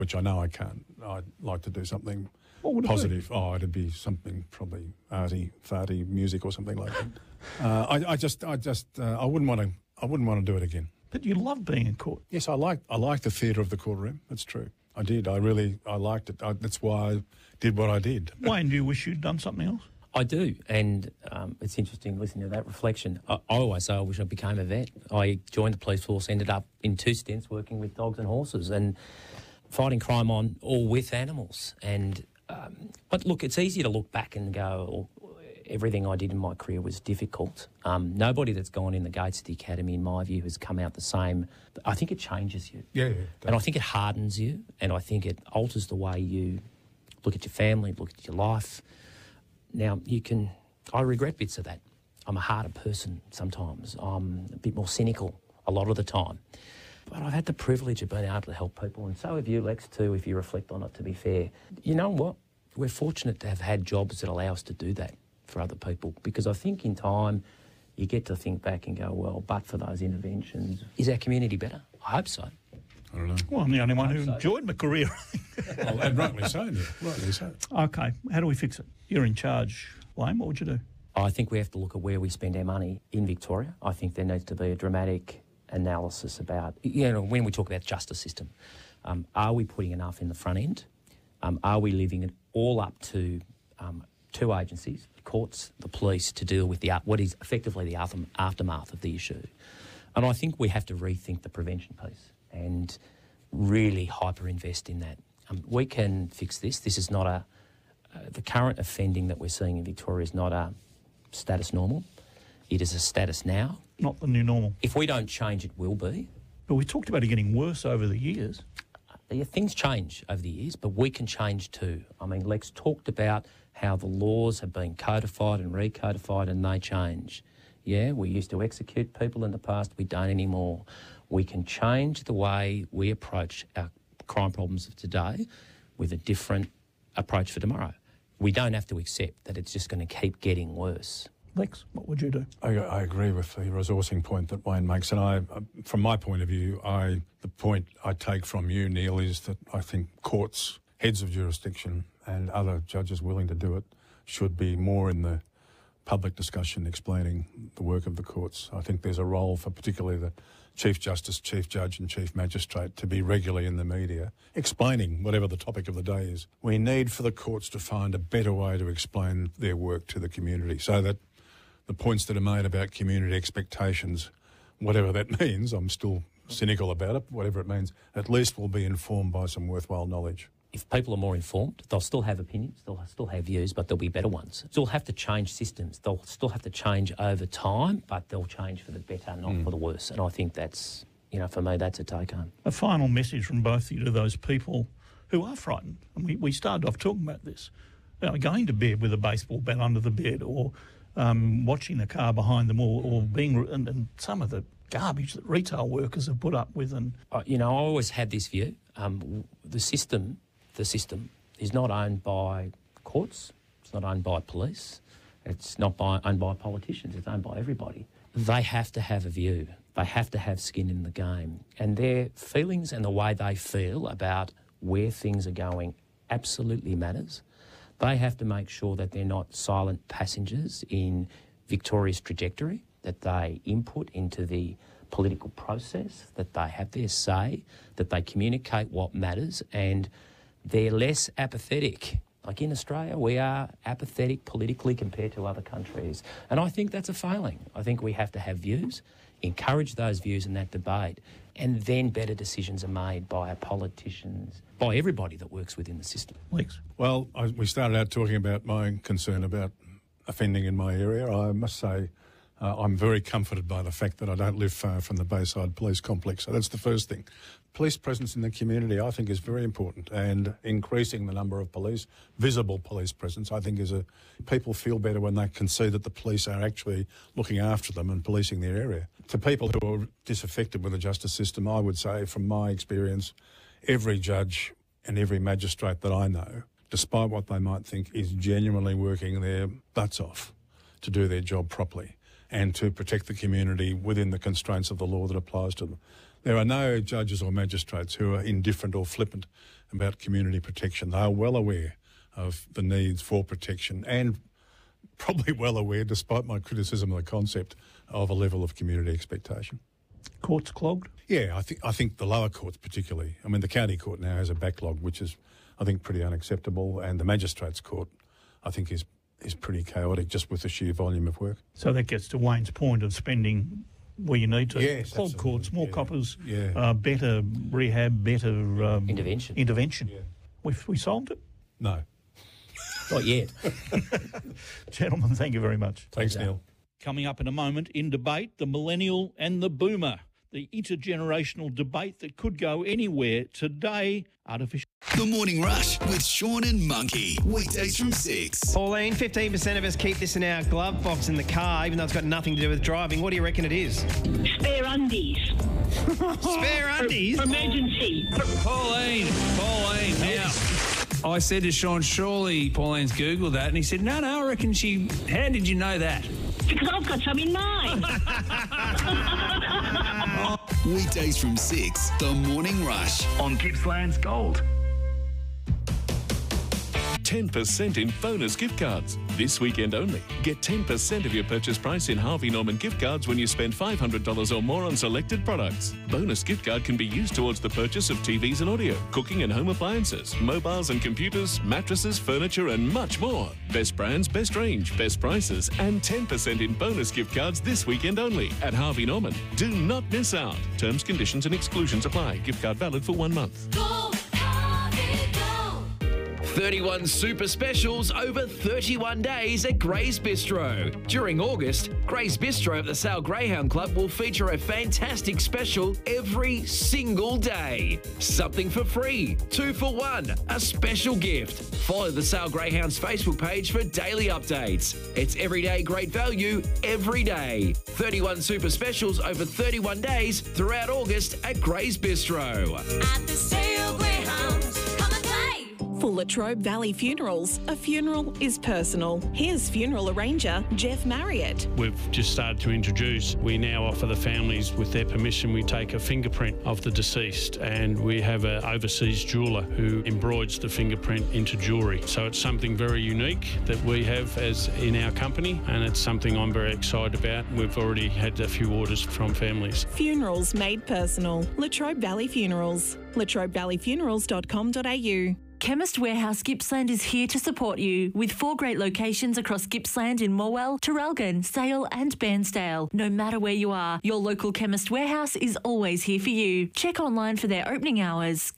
which I know I can't. I'd like to do something What would it positive. Oh, it'd be something probably arty, farty music or something like that. I wouldn't want to do it again. But you love being in court. Yes, I like the theatre of the courtroom. That's true. I did. I liked it. That's why I did what I did. Wayne, do you wish you'd done something else? I do, and it's interesting listening to that reflection. I always say I wish I became a vet. I joined the police force, ended up in 2 stints working with dogs and horses and fighting crime on or with animals. And but look, it's easy to look back and go, everything I did in my career was difficult. Nobody that's gone in the gates of the academy, in my view, has come out the same. I think it changes you. Yeah. And I think it hardens you, and I think it alters the way you look at your family, look at your life. Now, I regret bits of that. I'm a harder person sometimes. I'm a bit more cynical a lot of the time. But I've had the privilege of being able to help people, and so have you, Lex, too, if you reflect on it, to be fair. You know what? We're fortunate to have had jobs that allow us to do that for other people, because I think in time you get to think back and go, well, but for those interventions, is our community better? I hope so. I don't know. Well, I'm the only one who enjoyed my career. Well, and rightly so, yeah. Rightly so. Okay, how do we fix it? You're in charge, Wayne. What would you do? I think we have to look at where we spend our money in Victoria. I think there needs to be a dramatic analysis about, when we talk about justice system, are we putting enough in the front end? Are we leaving it all up to 2 agencies, the courts, the police, to deal with what is effectively the aftermath of the issue? And I think we have to rethink the prevention piece and really hyper-invest in that. We can fix this. This is not the current offending that we're seeing in Victoria is not a status normal. It is a status now. Not the new normal. If we don't change, it will be. But we talked about it getting worse over the years. Yeah, things change over the years, but we can change too. I mean, Lex talked about how the laws have been codified and recodified and they change. Yeah, we used to execute people in the past, we don't anymore. We can change the way we approach our crime problems of today with a different approach for tomorrow. We don't have to accept that it's just going to keep getting worse. Lex, what would you do? I agree with the resourcing point that Wayne makes, and from my point of view, the point I take from you, Neil, is that I think courts, heads of jurisdiction and other judges willing to do it should be more in the public discussion explaining the work of the courts. I think there's a role for particularly the Chief Justice, Chief Judge and Chief Magistrate to be regularly in the media explaining whatever the topic of the day is. We need for the courts to find a better way to explain their work to the community so that the points that are made about community expectations, whatever that means, I'm still cynical about it, whatever it means, at least we'll be informed by some worthwhile knowledge. If people are more informed, they'll still have opinions, they'll still have views, but there'll be better ones. They'll have to change systems. They'll still have to change over time, but they'll change for the better, not for the worse. And I think that's, for me, that's a take-home. A final message from both of you to those people who are frightened. And we started off talking about this. Going to bed with a baseball bat under the bed or watching the car behind them or being... And some of the garbage that retail workers have put up with. And I always had this view. The system is not owned by courts, it's not owned by police, it's not owned by politicians, it's owned by everybody. They have to have a view, they have to have skin in the game, and their feelings and the way they feel about where things are going absolutely matters. They have to make sure that they're not silent passengers in Victoria's trajectory, that they input into the political process, that they have their say, that they communicate what matters, and they're less apathetic. Like in Australia, we are apathetic politically compared to other countries. And I think that's a failing. I think we have to have views, encourage those views in that debate, and then better decisions are made by our politicians, by everybody that works within the system. Lex? Well, we started out talking about my concern about offending in my area. I must say I'm very comforted by the fact that I don't live far from the Bayside Police Complex. So that's the first thing. Police presence in the community, I think, is very important, and increasing the number of police, visible police presence, I think people feel better when they can see that the police are actually looking after them and policing their area. To people who are disaffected with the justice system, I would say, from my experience, every judge and every magistrate that I know, despite what they might think, is genuinely working their butts off to do their job properly and to protect the community within the constraints of the law that applies to them. There are no judges or magistrates who are indifferent or flippant about community protection. They are well aware of the needs for protection and probably well aware, despite my criticism of the concept, of a level of community expectation. Courts clogged? Yeah, I think the lower courts particularly. I mean, the county court now has a backlog, which is, I think, pretty unacceptable, and the magistrates' court, I think, is pretty chaotic just with the sheer volume of work. So that gets to Wayne's point of spending where you need to. Yes, clogged absolutely. courts, more coppers, Yeah. better rehab, better Intervention. Yeah. We solved it? No. Not yet. Gentlemen, thank you very much. Thanks, Neil. Coming up in a moment, in debate, the millennial and the boomer, the intergenerational debate that could go anywhere today. Artificial. The Morning Rush with Sean and Monkey. Weekdays from 6. Pauline, 15% of us keep this in our glove box in the car, even though it's got nothing to do with driving. What do you reckon it is? Spare undies. Spare undies? For emergency. Pauline, now. I said to Sean, surely Pauline's Googled that, and he said, no, I reckon she... How did you know that? Because I've got some in mine. Weekdays from 6. The Morning Rush on Gippsland's Gold. 10% in bonus gift cards. This weekend only. Get 10% of your purchase price in Harvey Norman gift cards when you spend $500 or more on selected products. Bonus gift card can be used towards the purchase of TVs and audio, cooking and home appliances, mobiles and computers, mattresses, furniture and much more. Best brands, best range, best prices and 10% in bonus gift cards this weekend only at Harvey Norman. Do not miss out. Terms, conditions and exclusions apply. Gift card valid for 1 month. Go, Harvey, go. 31 super specials over 31 days at Gray's Bistro. During August, Gray's Bistro at the Sale Greyhound Club will feature a fantastic special every single day. Something for free, 2 for 1, a special gift. Follow the Sale Greyhounds Facebook page for daily updates. It's everyday great value every day. 31 super specials over 31 days throughout August at Gray's Bistro. At the Sale Greyhounds, come and play. For Latrobe Valley Funerals, a funeral is personal. Here's funeral arranger Jeff Marriott. We've just started to introduce, we now offer the families, with their permission, we take a fingerprint of the deceased, and we have an overseas jeweller who embroids the fingerprint into jewellery. So it's something very unique that we have as in our company, and it's something I'm very excited about. We've already had a few orders from families. Funerals made personal. Latrobe Valley Funerals. latrobevalleyfunerals.com.au. Chemist Warehouse Gippsland is here to support you with 4 great locations across Gippsland in Morwell, Traralgon, Sale and Bairnsdale. No matter where you are, your local Chemist Warehouse is always here for you. Check online for their opening hours,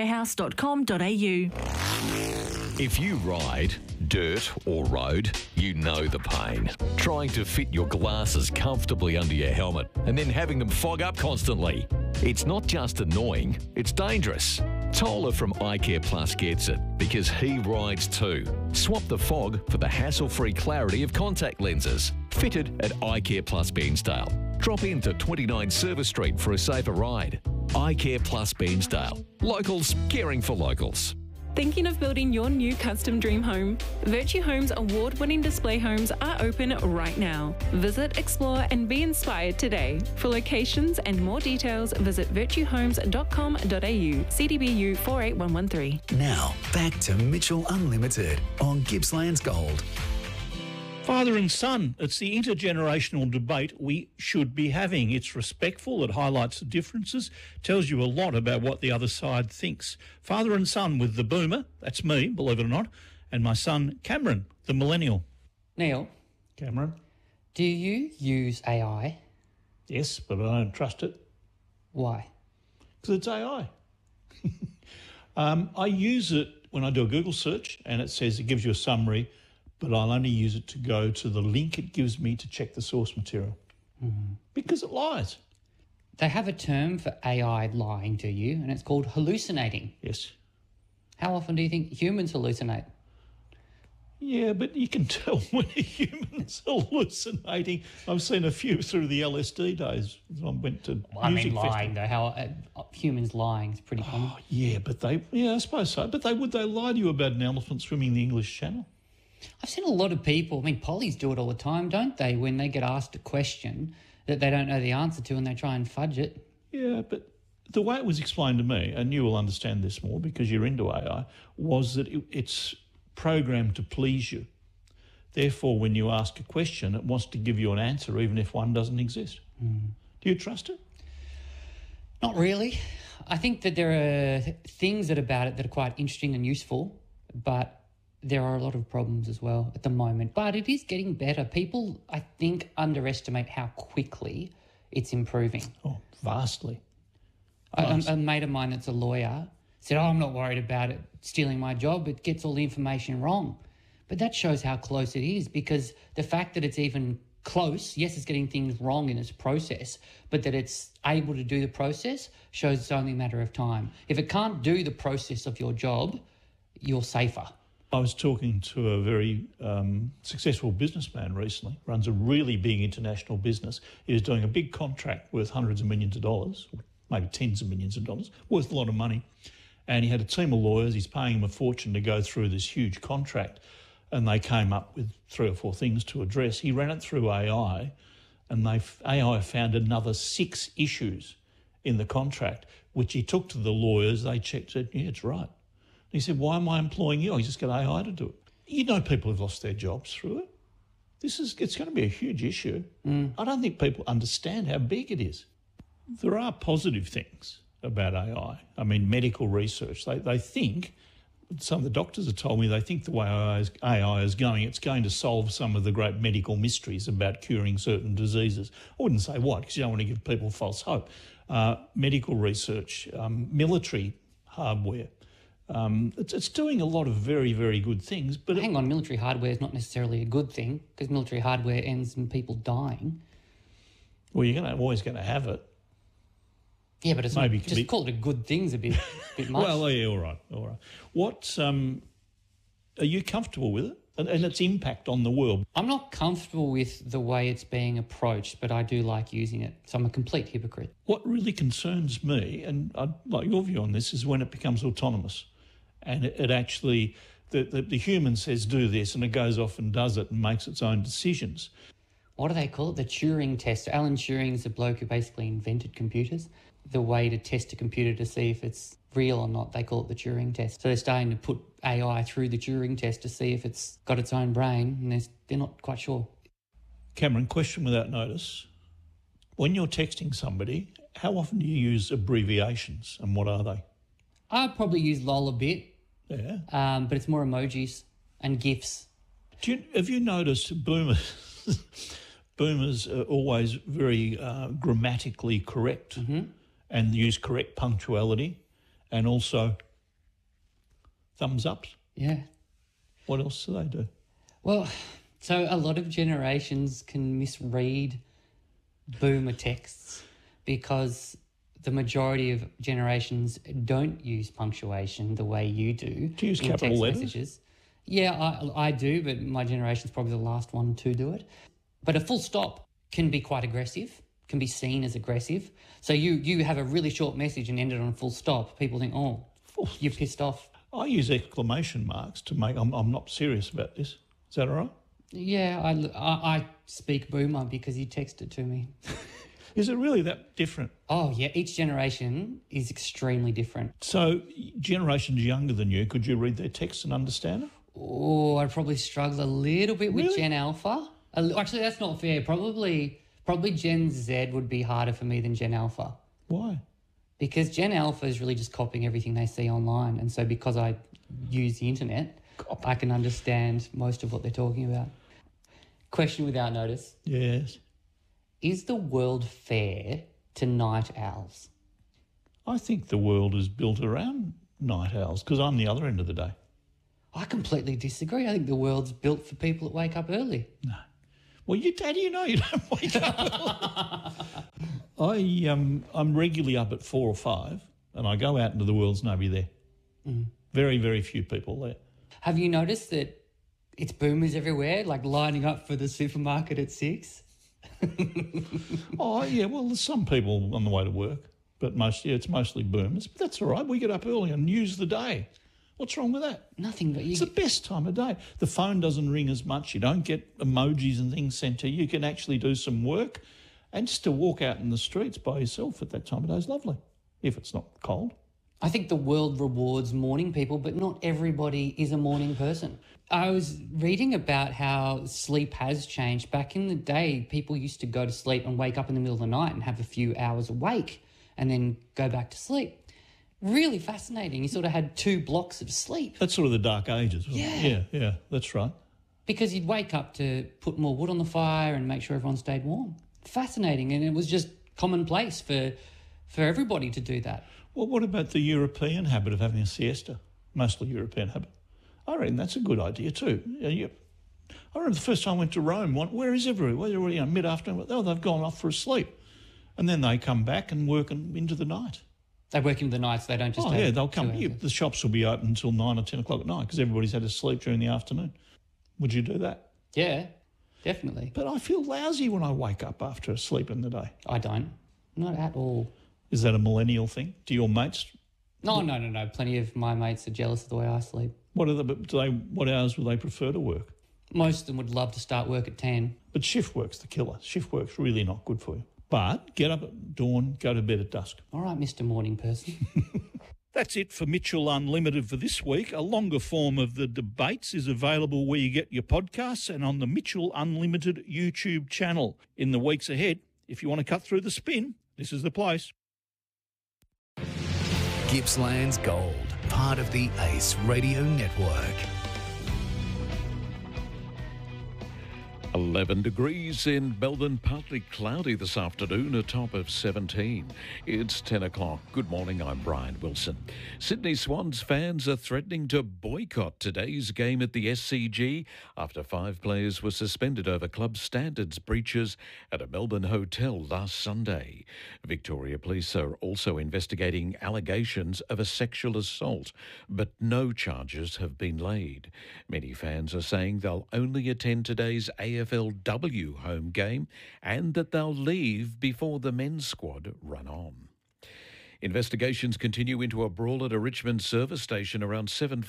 chemistwarehouse.com.au. If you ride dirt or road, you know the pain. Trying to fit your glasses comfortably under your helmet and then having them fog up constantly. It's not just annoying, it's dangerous. Toller from iCare Plus gets it because he rides too. Swap the fog for the hassle-free clarity of contact lenses. Fitted at iCare Plus Bairnsdale. Drop into 29 Service Street for a safer ride. iCare Plus Bairnsdale. Locals caring for locals. Thinking of building your new custom dream home? Virtue Homes award-winning display homes are open right now. Visit, explore and be inspired today. For locations and more details, visit virtuehomes.com.au, CDBU 48113. Now, back to Mitchell Unlimited on Gippsland's Gold. Father and son, it's the intergenerational debate we should be having. It's respectful, it highlights the differences, tells you a lot about what the other side thinks. Father and son with the boomer, that's me, believe it or not, and my son Cameron, the millennial. Neil. Cameron. Do you use AI? Yes, but I don't trust it. Why? Because it's AI. I use it when I do a Google search and it says it gives you a summary, but I'll only use it to go to the link it gives me to check the source material. Because it lies. They have a term for AI lying to you, and it's called hallucinating. Yes. How often do you think humans hallucinate? Yeah, but you can tell when a human's hallucinating. I've seen a few through the LSD days. I went to music lying, though. How humans lying is pretty common. Oh, yeah, but I suppose so. But would they lie to you about an elephant swimming the English Channel? I've seen a lot of people, pollies do it all the time, don't they, when they get asked a question that they don't know the answer to and they try and fudge it. Yeah, but the way it was explained to me, and you will understand this more because you're into AI, was that it's programmed to please you. Therefore, when you ask a question, it wants to give you an answer even if one doesn't exist. Do you trust it? Not really. I think that there are things about it that are quite interesting and useful, but there are a lot of problems as well at the moment. But it is getting better. People, I think, underestimate how quickly it's improving. Oh, vastly. A mate of mine that's a lawyer said, I'm not worried about it stealing my job. It gets all the information wrong. But that shows how close it is, because the fact that it's even close, yes, it's getting things wrong in its process, but that it's able to do the process shows it's only a matter of time. If it can't do the process of your job, you're safer. I was talking to a very successful businessman recently, runs a really big international business. He was doing a big contract worth hundreds of millions of dollars, or maybe tens of millions of dollars, worth a lot of money. And he had a team of lawyers. He's paying them a fortune to go through this huge contract. And they came up with 3 or 4 things to address. He ran it through AI, and AI found another 6 issues in the contract, which he took to the lawyers. They checked, said, yeah, it's right. And he said, why am I employing you? I just get AI to do it. You know, people have lost their jobs through it. It's going to be a huge issue. I don't think people understand how big it is. There are positive things about AI. I mean, medical research. They think, some of the doctors have told me, they think the way AI is going, it's going to solve some of the great medical mysteries about curing certain diseases. I wouldn't say what, because you don't want to give people false hope. Medical research, military hardware. It's doing a lot of very, very good things. But hang on, military hardware is not necessarily a good thing, because military hardware ends in people dying. Well, you're always going to have it. Yeah, but it's Maybe not, just call it a good thing's a bit much. Well, yeah, all right. What, are you comfortable with it and its impact on the world? I'm not comfortable with the way it's being approached, but I do like using it. So I'm a complete hypocrite. What really concerns me, and I'd like your view on this, is when it becomes autonomous and it actually, the human says do this and it goes off and does it and makes its own decisions. What do they call it? The Turing test. Alan Turing's the bloke who basically invented computers. The way to test a computer to see if it's real or not, they call it the Turing test. So they're starting to put AI through the Turing test to see if it's got its own brain, and they're not quite sure. Cameron, question without notice. When you're texting somebody, how often do you use abbreviations, and what are they? I probably use LOL a bit. Yeah. But it's more emojis and GIFs. Have you noticed boomers are always very grammatically correct and use correct punctuality, and also thumbs ups? Yeah. What else do they do? Well, so a lot of generations can misread boomer texts because the majority of generations don't use punctuation the way you do. Do you use capital letters? Messages. Yeah, I do, but my generation's probably the last one to do it. But a full stop can be quite aggressive, can be seen as aggressive. So you have a really short message and end it on a full stop. People think, oh, you're pissed off. I use exclamation marks to make, I'm not serious about this. Is that all right? Yeah, I speak boomer because you texted to me. Is it really that different? Oh, yeah. Each generation is extremely different. So generations younger than you, could you read their texts and understand it? Oh, I'd probably struggle a little bit with Gen Alpha. Actually, that's not fair. Probably Gen Z would be harder for me than Gen Alpha. Why? Because Gen Alpha is really just copying everything they see online. And so because I use the internet, I can understand most of what they're talking about. Question without notice. Yes. Is the world fair to night owls? I think the world is built around night owls because I'm the other end of the day. I completely disagree. I think the world's built for people that wake up early. No. Well, how do you know you don't wake up early? I'm regularly up at 4 or 5 and I go out into the world, there's nobody there. Very, very few people there. Have you noticed that it's boomers everywhere, like lining up for the supermarket at 6? Oh, yeah, well, there's some people on the way to work, but it's mostly boomers. But that's all right. We get up early and use the day. What's wrong with that? Nothing, but it's the best time of day. The phone doesn't ring as much. You don't get emojis and things sent to you. You can actually do some work And just to walk out in the streets by yourself at that time of day is lovely, if it's not cold. I think the world rewards morning people, but not everybody is a morning person. I was reading about how sleep has changed. Back in the day, people used to go to sleep and wake up in the middle of the night and have a few hours awake and then go back to sleep. Really fascinating. You sort of had 2 blocks of sleep. That's sort of the dark ages, wasn't it? Yeah, that's right. Because you'd wake up to put more wood on the fire and make sure everyone stayed warm. Fascinating. And it was just commonplace for everybody to do that. Well, what about the European habit of having a siesta? Mostly European habit. I reckon that's a good idea too. I remember the first time I went to Rome, where is everybody? Well, mid-afternoon, they've gone off for a sleep. And then they come back and work into the night. They work into the night, so they don't just they'll come. The shops will be open until 9 or 10 o'clock at night because everybody's had to sleep during the afternoon. Would you do that? Yeah, definitely. But I feel lousy when I wake up after a sleep in the day. I don't. Not at all. Is that a millennial thing? Do your mates? No. Plenty of my mates are jealous of the way I sleep. What hours will they prefer to work? Most of them would love to start work at 10. But shift work's the killer. Shift work's really not good for you. But get up at dawn, go to bed at dusk. All right, Mr. Morning Person. That's it for Mitchell Unlimited for this week. A longer form of the debates is available where you get your podcasts and on the Mitchell Unlimited YouTube channel. In the weeks ahead, if you want to cut through the spin, this is the place. Gippsland's Gold, part of the Ace Radio Network. 11 degrees in Melbourne, partly cloudy this afternoon, a top of 17. It's 10 o'clock. Good morning, I'm Brian Wilson. Sydney Swans fans are threatening to boycott today's game at the SCG after 5 players were suspended over club standards breaches at a Melbourne hotel last Sunday. Victoria Police are also investigating allegations of a sexual assault, but no charges have been laid. Many fans are saying they'll only attend today's AFLW home game and that they'll leave before the men's squad run on. Investigations continue into a brawl at a Richmond service station around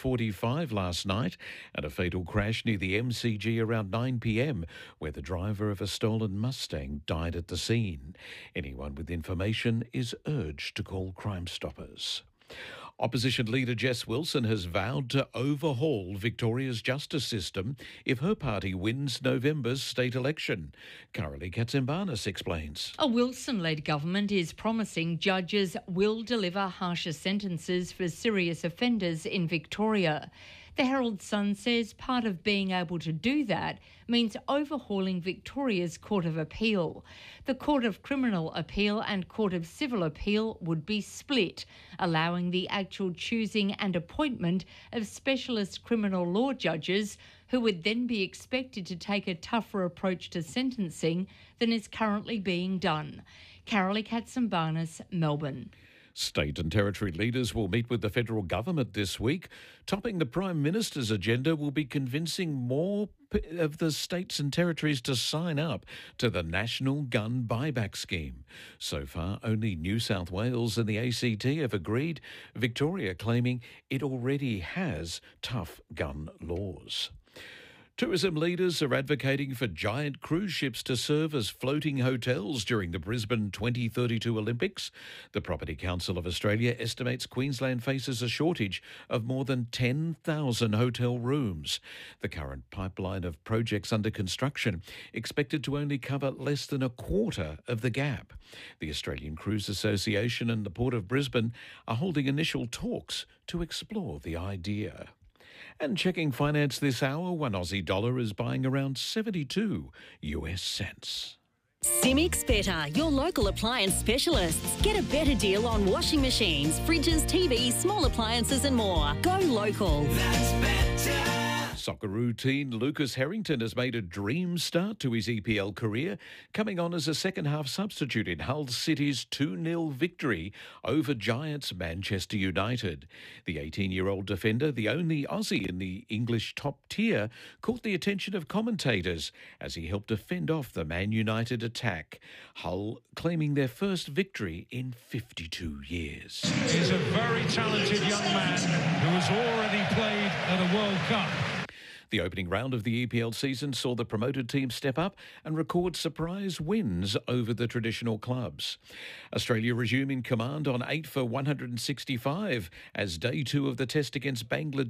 7:45 last night and a fatal crash near the MCG around 9 p.m, where the driver of a stolen Mustang died at the scene. Anyone with information is urged to call Crime Stoppers. Opposition leader Jess Wilson has vowed to overhaul Victoria's justice system if her party wins November's state election. Carolee Katsimbanis explains. A Wilson-led government is promising judges will deliver harsher sentences for serious offenders in Victoria. The Herald Sun says part of being able to do that means overhauling Victoria's Court of Appeal. The Court of Criminal Appeal and Court of Civil Appeal would be split, allowing the actual choosing and appointment of specialist criminal law judges who would then be expected to take a tougher approach to sentencing than is currently being done. Carolee Katsimbanis, Melbourne. State and territory leaders will meet with the federal government this week. Topping the Prime Minister's agenda will be convincing more of the states and territories to sign up to the National Gun Buyback Scheme. So far, only New South Wales and the ACT have agreed, Victoria claiming it already has tough gun laws. Tourism leaders are advocating for giant cruise ships to serve as floating hotels during the Brisbane 2032 Olympics. The Property Council of Australia estimates Queensland faces a shortage of more than 10,000 hotel rooms. The current pipeline of projects under construction expected to only cover less than a quarter of the gap. The Australian Cruise Association and the Port of Brisbane are holding initial talks to explore the idea. And checking finance this hour, one Aussie dollar is buying around 72 US cents. Simics Better, your local appliance specialists. Get a better deal on washing machines, fridges, TVs, small appliances and more. Go local. That's better. Socceroo teen Lucas Harrington has made a dream start to his EPL career, coming on as a second-half substitute in Hull City's 2-0 victory over Giants Manchester United. The 18-year-old defender, the only Aussie in the English top tier, caught the attention of commentators as he helped defend off the Man United attack. Hull claiming their first victory in 52 years. He's a very talented young man who has already played at a World Cup. The opening round of the EPL season saw the promoted team step up and record surprise wins over the traditional clubs. Australia resume in command on 8 for 165 as day 2 of the test against Bangladesh